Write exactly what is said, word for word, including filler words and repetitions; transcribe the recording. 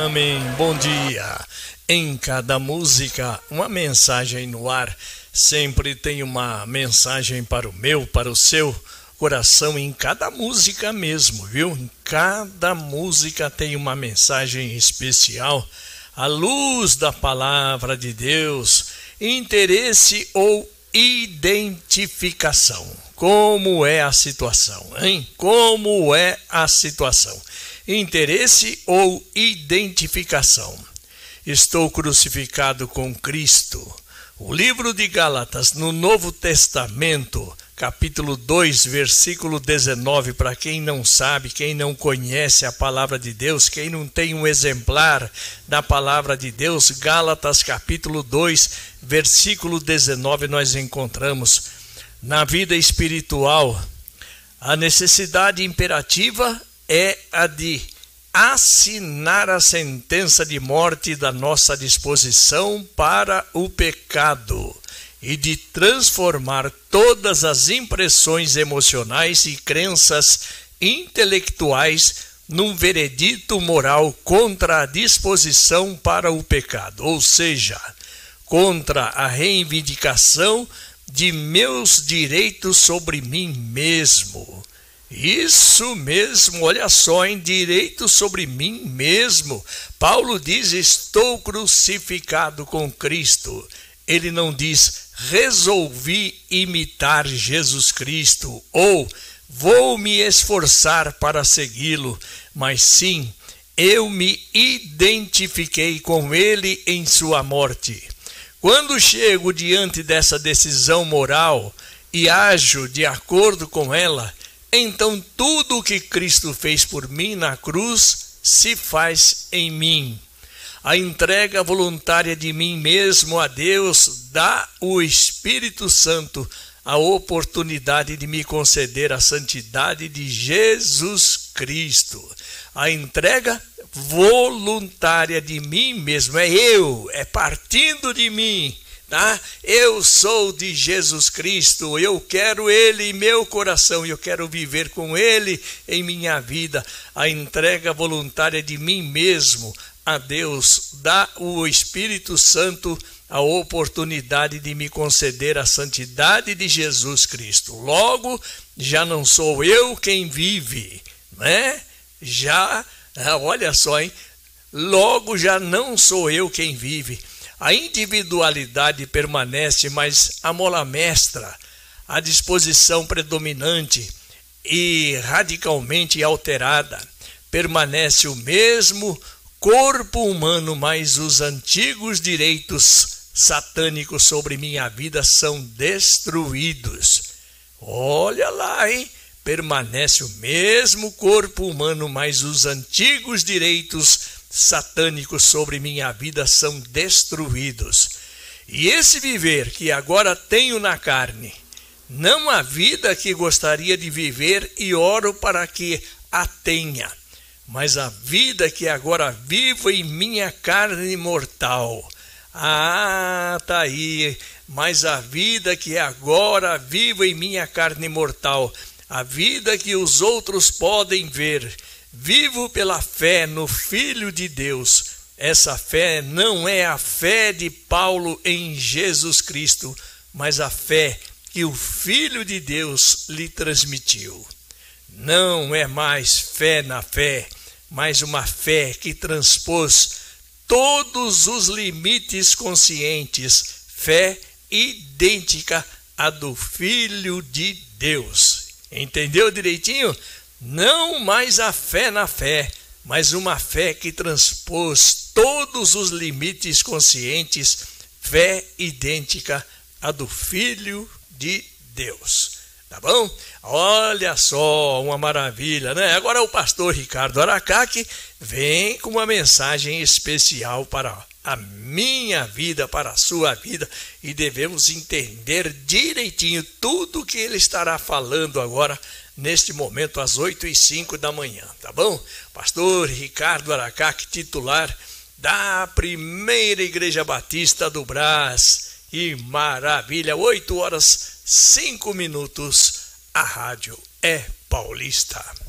Amém. Bom dia. Em cada música, uma mensagem no ar. Sempre tem uma mensagem para o meu, para o seu coração, em cada música mesmo, viu? Em cada música tem uma mensagem especial. À luz da palavra de Deus, interesse ou identificação. Como é a situação, hein? Como é a situação? Interesse ou identificação? Estou crucificado com Cristo. O livro de Gálatas, no Novo Testamento, capítulo dois, versículo dezenove, para quem não sabe, quem não conhece a palavra de Deus, quem não tem um exemplar da palavra de Deus, Gálatas, capítulo dois, versículo dezenove, nós encontramos: na vida espiritual, a necessidade imperativa é a de assinar a sentença de morte da nossa disposição para o pecado e de transformar todas as impressões emocionais e crenças intelectuais num veredito moral contra a disposição para o pecado, ou seja, contra a reivindicação de meus direitos sobre mim mesmo. Isso mesmo, olha só, em direito sobre mim mesmo. Paulo diz: estou crucificado com Cristo. Ele não diz: resolvi imitar Jesus Cristo ou vou me esforçar para segui-lo, mas sim, eu me identifiquei com ele em sua morte. Quando chego diante dessa decisão moral e ajo de acordo com ela, então tudo o que Cristo fez por mim na cruz se faz em mim. A entrega voluntária de mim mesmo a Deus dá o Espírito Santo a oportunidade de me conceder a santidade de Jesus Cristo. A entrega voluntária de mim mesmo, é eu, é partindo de mim. Tá? Eu sou de Jesus Cristo, eu quero Ele em meu coração, eu quero viver com Ele em minha vida. A entrega voluntária de mim mesmo a Deus dá o Espírito Santo a oportunidade de me conceder a santidade de Jesus Cristo. Logo, já não sou eu quem vive, né? Já, olha só, hein? Logo já não sou eu quem vive. A individualidade permanece, mas a mola mestra, a disposição predominante e radicalmente alterada, permanece o mesmo corpo humano, mas os antigos direitos satânicos sobre minha vida são destruídos. Olha lá, hein? Permanece o mesmo corpo humano, mas os antigos direitos satânicos sobre minha vida são destruídos. E esse viver que agora tenho na carne, não a vida que gostaria de viver e oro para que a tenha, mas a vida que agora vivo em minha carne mortal. Ah, tá aí, mas a vida que agora vivo em minha carne mortal, a vida que os outros podem ver, vivo pela fé no Filho de Deus. Essa fé não é a fé de Paulo em Jesus Cristo, mas a fé que o Filho de Deus lhe transmitiu. Não é mais fé na fé, mas uma fé que transpôs todos os limites conscientes, fé idêntica à do Filho de Deus. Entendeu direitinho? Não mais a fé na fé, mas uma fé que transpôs todos os limites conscientes, fé idêntica à do Filho de Deus. Tá bom? Olha só, uma maravilha, né? Agora o pastor Ricardo Aracaque vem com uma mensagem especial para a minha vida, para a sua vida, e devemos entender direitinho tudo que ele estará falando agora, neste momento, às oito e cinco da manhã, tá bom? Pastor Ricardo Aracaque, titular da Primeira Igreja Batista do Brás. Que maravilha! oito horas, cinco minutos. A rádio é paulista.